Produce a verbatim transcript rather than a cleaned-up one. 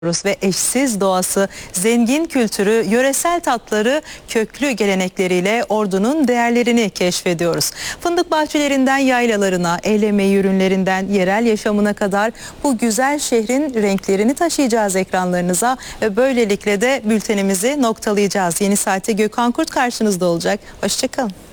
ve eşsiz doğası, zengin kültürü, yöresel tatları, köklü gelenekleriyle Ordu'nun değerlerini keşfediyoruz. Fındık bahçelerinden yaylalarına, el emeği ürünlerinden yerel yaşamına kadar bu güzel şehrin renklerini taşıyacağız ekranlarınıza ve böylelikle de bültenimizi noktalayacağız. Yeni saate Gökhan Kurt karşınızda olacak. Hoşçakalın.